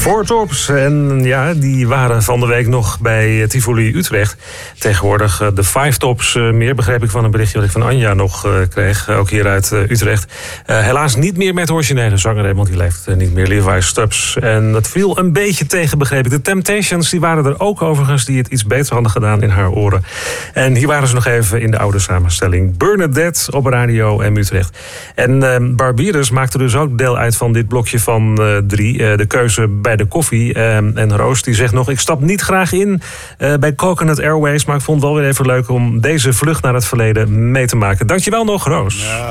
Four Tops. En ja, die waren van de week nog bij Tivoli Utrecht. Tegenwoordig de Five Tops meer, begreep ik van een berichtje wat ik van Anja nog kreeg. Ook hier uit Utrecht. Helaas niet meer met de originele zanger, want die leeft niet meer, Levi Stubbs. En dat viel een beetje tegen, begreep ik. De Temptations, die waren er ook overigens, die het iets beter hadden gedaan in haar oren. En hier waren ze nog even in de oude samenstelling. Bernadette op Radio M Utrecht. En Barbiers maakte dus ook deel uit van dit blokje van 3. De keuze bij de koffie. En Roos die zegt nog, ik stap niet graag in bij Coconut Airways, maar ik vond het wel weer even leuk om deze vlucht naar het verleden mee te maken. Dankjewel nog, Roos. Ja.